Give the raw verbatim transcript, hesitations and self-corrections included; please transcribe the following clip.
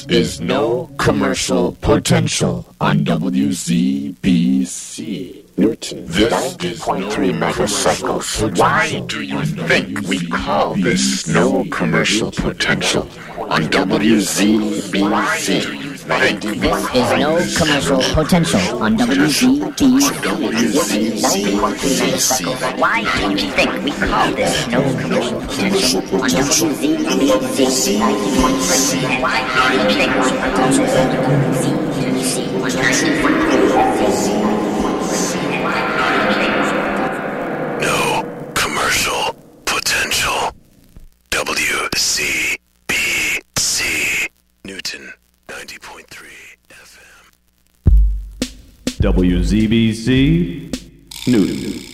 is no commercial potential on W Z B C. Newton, This is ninety point three megacycles. Why do you think we call this no commercial potential on W Z B C? This is no commercial potential on W Z B C. Why do you think we call this no commercial potential on W Z B C? Why do you think we call this no commercial potential? W Z B C Newton ninety point three F M. W Z B C Newton.